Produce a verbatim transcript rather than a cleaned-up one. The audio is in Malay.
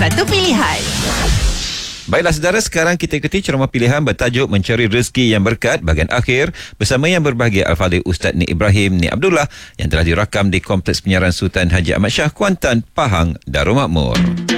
satu pilihan. Baiklah saudara, sekarang kita ikuti ceramah pilihan bertajuk Mencari Rezeki yang Berkat bahagian akhir bersama yang berbahagia Al-Fadhil Ustaz Nik Ibrahim Nik Abdullah yang telah dirakam di Kompleks Penyiaran Sultan Haji Ahmad Shah, Kuantan, Pahang, Darul Makmur.